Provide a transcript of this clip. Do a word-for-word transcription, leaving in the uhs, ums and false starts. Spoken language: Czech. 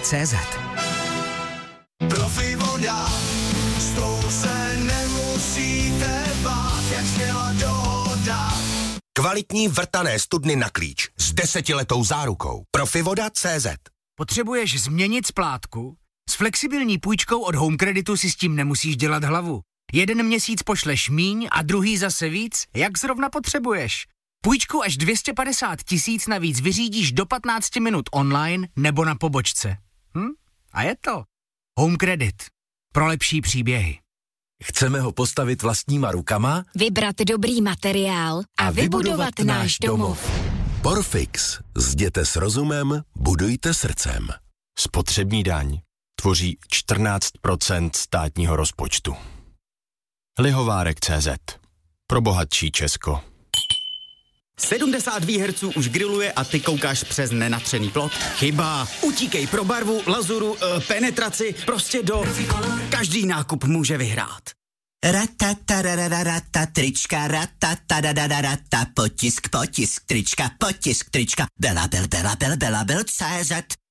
tečka cé zet. Profi voda, s tou se nemusíte bát, jak zněla dohoda. Kvalitní vrtané studny na klíč s desetiletou zárukou. Profivoda tečka cé zet. Potřebuješ změnit splátku? S flexibilní půjčkou od Home Creditu si s tím nemusíš dělat hlavu. Jeden měsíc pošleš míň a druhý zase víc, jak zrovna potřebuješ. Půjčku až dvě stě padesát tisíc navíc vyřídíš do patnáct minut online nebo na pobočce. Hm? A je to. Home Credit. Pro lepší příběhy. Chceme ho postavit vlastníma rukama? Vybrat dobrý materiál a, a vybudovat, vybudovat náš domov. Porfix. Zděte s rozumem, budujte srdcem. Spotřební daň tvoří čtrnáct procent státního rozpočtu. Lihovárek tečka cé zet. Pro bohatší Česko. sedmdesát výherců už grilluje a ty koukáš přes nenatřený plot? Chyba. Utíkej pro barvu, lazuru, e, penetraci, prostě do... Každý nákup může vyhrát. Ratatarararata, trička, ratatarararata, potisk, potisk, trička, potisk, trička, Bela, bel, bela, bel, bela, bel, cé zet.